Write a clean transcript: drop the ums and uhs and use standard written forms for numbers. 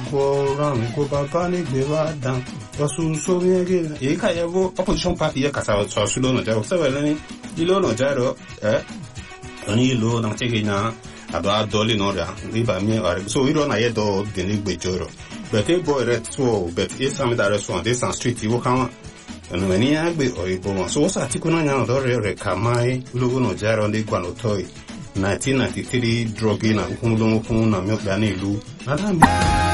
go round, go babani, go down. So again, you can have opposition party. So slow no job. So no jaro, only low, I'm taking now. About dolly no da. So we don't have to the new bejoro. But a boy red so, but it's some that restaurant, this on street, you come. And when you have or you go on. So what's a tikuna now, Dore, Kamai, Lugo no jaro, and the Guanotoi. 1993 drug in a Hundu, Milk Danilu.